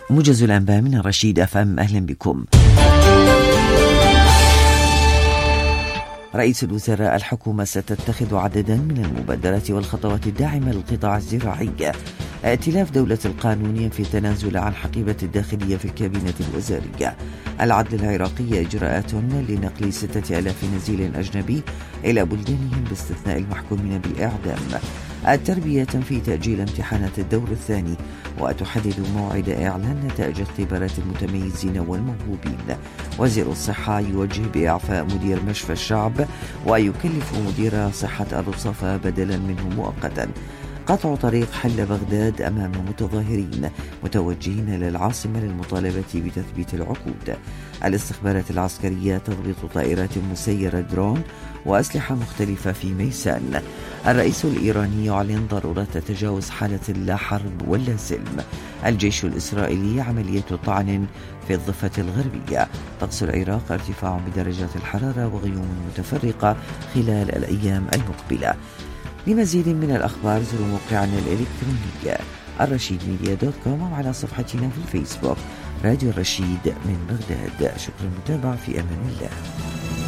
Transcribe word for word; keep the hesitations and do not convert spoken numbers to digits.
موجز الأنباء من الرشيد أف أم، أهلا بكم. رئيس الوزراء: الحكومة ستتخذ عددا من المبادرات والخطوات الداعمة للقطاع الزراعي. ائتلاف دولة القانون ينفي التنازل عن حقيبة الداخلية في الكابينة الوزارية. العدل العراقي: إجراءات لنقل ستة آلاف نزيل أجنبي إلى بلدانهم باستثناء المحكومين بالإعدام. التربية تنفي تأجيل امتحانات الدور الثاني وتحدد موعد إعلان نتائج اختبارات المتميزين والموهوبين. وزير الصحة يوجه بإعفاء مدير مشفى الشعب ويكلف مدير صحة الرصافة بدلا منه مؤقتا. قطع طريق حل بغداد أمام متظاهرين متوجهين للعاصمة للمطالبة بتثبيت العقود. الاستخبارات العسكرية تضبط طائرات مسيرة درون وأسلحة مختلفة في ميسان. الرئيس الإيراني يعلن ضرورة تجاوز حالة لا حرب ولا سلم. الجيش الإسرائيلي عملية طعن في الضفة الغربية. طقس العراق: ارتفاع بدرجات الحرارة وغيوم متفرقة خلال الأيام المقبلة. لمزيد من الأخبار زوروا موقعنا الإلكتروني الرشيد ميديا دوت كوم وعلى صفحتنا في الفيسبوك راديو الرشيد من بغداد. شكرا للمتابعة، في أمان الله.